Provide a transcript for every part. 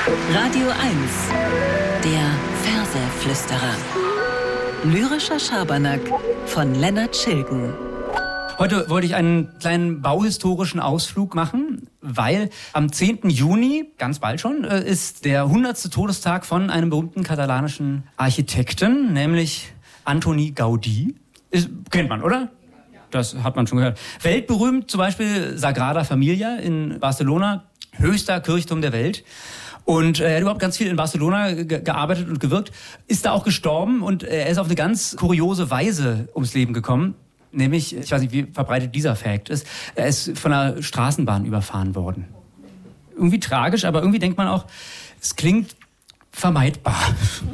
Radio 1, der Verseflüsterer. Lyrischer Schabernack von Lennart Schilgen. Heute wollte ich einen kleinen bauhistorischen Ausflug machen, weil am 10. Juni, ganz bald schon, ist der 100. Todestag von einem berühmten katalanischen Architekten, nämlich Antoni Gaudí. Kennt man, oder? Das hat man schon gehört. Weltberühmt zum Beispiel Sagrada Familia in Barcelona, höchster Kirchturm der Welt. Und er hat überhaupt ganz viel in Barcelona gearbeitet und gewirkt, ist da auch gestorben und er ist auf eine ganz kuriose Weise ums Leben gekommen. Nämlich, ich weiß nicht, wie verbreitet dieser Fact ist, er ist von einer Straßenbahn überfahren worden. Irgendwie tragisch, aber irgendwie denkt man auch, es klingt vermeidbar.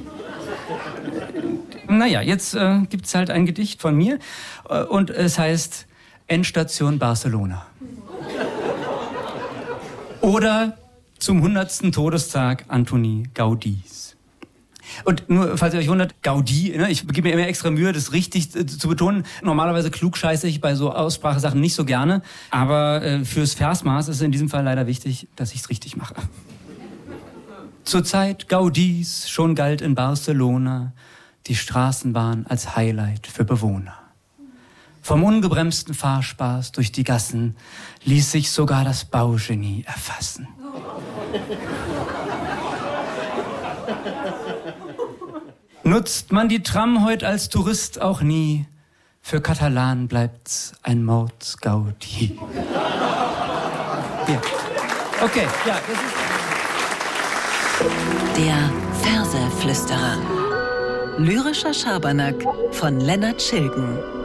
Naja, jetzt gibt's halt ein Gedicht von mir und es heißt Endstation Barcelona. Oder zum 100. Todestag Antoni Gaudís. Und nur, falls ihr euch wundert, Gaudí, ne, ich gebe mir immer extra Mühe, das richtig zu betonen. Normalerweise klugscheiße ich bei so Aussprachesachen nicht so gerne, aber fürs Versmaß ist es in diesem Fall leider wichtig, dass ich es richtig mache. Zur Zeit Gaudís schon galt in Barcelona die Straßenbahn als Highlight für Bewohner. Vom ungebremsten Fahrspaß durch die Gassen ließ sich sogar das Baugenie erfassen. Nutzt man die Tram heute als Tourist auch nie, für Katalanen bleibt's ein Mordsgaudi. Ja. Okay, ja, das ist... Der Verseflüsterer. Lyrischer Schabernack von Lennart Schilgen.